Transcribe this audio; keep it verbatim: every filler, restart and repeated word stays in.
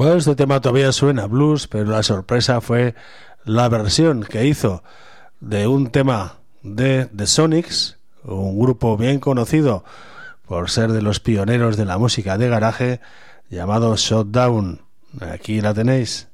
Bueno, este tema todavía suena blues, pero la sorpresa fue la versión que hizo de un tema de The Sonics, un grupo bien conocido por ser de los pioneros de la música de garaje, llamado Shutdown. Aquí la tenéis.